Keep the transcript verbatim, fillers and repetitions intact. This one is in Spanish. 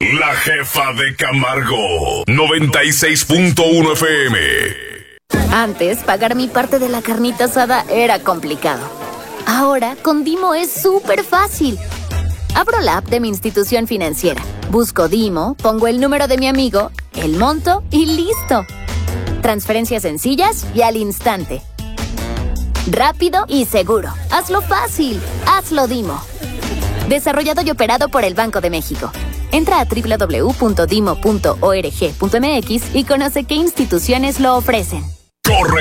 La jefa de Camargo, noventa y seis punto uno F M. Antes, pagar mi parte de la carnita asada era complicado. Ahora, con Dimo es súper fácil. Abro la app de mi institución financiera, busco Dimo, pongo el número de mi amigo, el monto y listo. Transferencias sencillas y al instante. Rápido y seguro. Hazlo fácil. Hazlo Dimo. Desarrollado y operado por el Banco de México. Entra a doble u doble u doble u punto dimo punto org punto m x y conoce qué instituciones lo ofrecen. ¡Corre!